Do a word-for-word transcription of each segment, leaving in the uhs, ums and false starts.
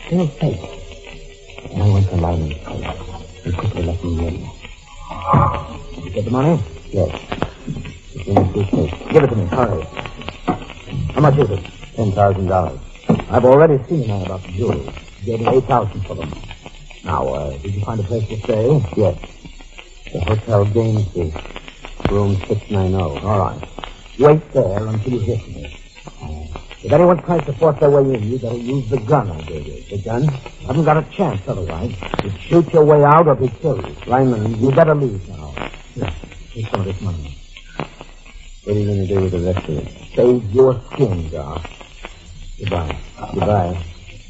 still safe. And I went to Lyman's place. He quickly let me in. Did you get the money? Yes. It's in the suitcase. Give it to me. Hurry. How much is it? Ten thousand dollars. I've already seen a man about the jewelry. He gave me eight thousand for them. Now, uh, did you find a place to stay? Yes. The Hotel Gainsborough. Room six ninety. All right. Wait there until you hear from me. If anyone tries to force their way in, you better use the gun I gave you. The gun? Haven't got a chance otherwise. You shoot your way out or be killed. Lyman, you better leave now. Here, take some of this money. What are you going to do with the rest of it? Save your skin, Gar. Goodbye. Goodbye.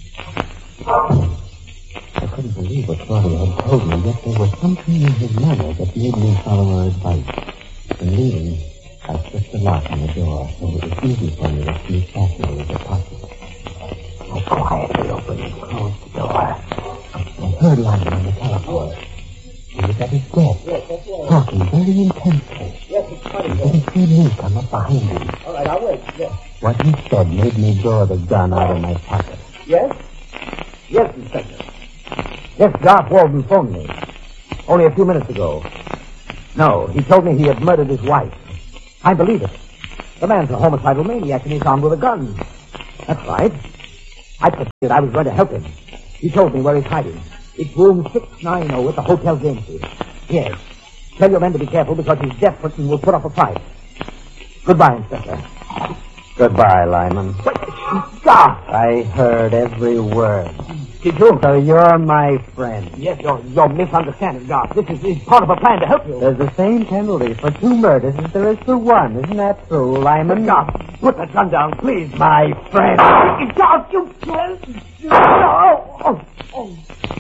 I couldn't believe what Claudia had told me, yet there was something in his manner that made me follow her advice. And leaving, I slipped the lock on the door so it was easy for me to sneak back into the pocket. I quietly opened and closed the door. I heard Lyman on the telephone. He was at his desk, yes, that's right. talking very intensely. Yes, it's funny. And then he see me come up behind him. All right, I'll wait. Yes. What he said made me draw the gun out of my pocket. Yes? Yes, Inspector. Yes, Garth Walden phoned me. Only a few minutes ago. No, he told me he had murdered his wife. I believe it. The man's a homicidal maniac and he's armed with a gun. That's right. I predicted I was going to help him. He told me where he's hiding. It's room six ninety at the Hotel Gainsborough. Yes. Tell your men to be careful because he's desperate and will put up a fight. Goodbye, Inspector. Goodbye, Lyman. Garth! I heard every word. Did you? So you're my friend. Yes, you're, you're misunderstanding, Garth. This is, is part of a plan to help you. There's the same penalty for two murders as there is for one. Isn't that true, Lyman? Garth, put that gun down, please. My friend. Garth, you can't. Oh, oh, oh.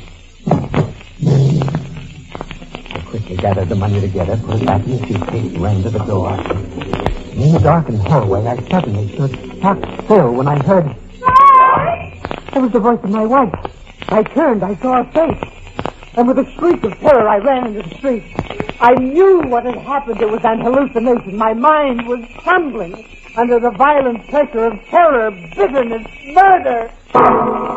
I quickly gathered the money together, put it back in the suitcase, ran to the door. In the darkened hallway, I suddenly stood stock still when I heard... It was the voice of my wife. I turned, I saw her face. And with a shriek of terror, I ran into the street. I knew what had happened. It was an hallucination. My mind was trembling under the violent pressure of terror, bitterness, murder.